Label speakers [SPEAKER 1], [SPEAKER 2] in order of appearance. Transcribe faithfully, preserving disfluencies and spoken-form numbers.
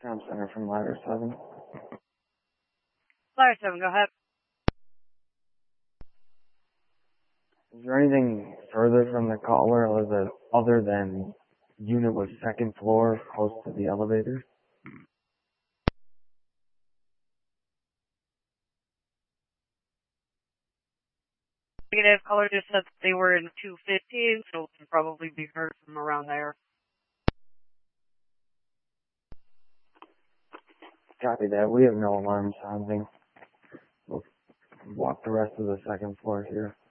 [SPEAKER 1] Tom Center from Ladder seven.
[SPEAKER 2] Ladder seven, go ahead.
[SPEAKER 1] Is there anything further from the caller other, other than unit was second floor close to the elevator?
[SPEAKER 2] Negative. Caller just said that they were in two fifteen, so it can probably be heard from around there.
[SPEAKER 1] Copy that. We have no alarm sounding. We'll walk the rest of the second floor here.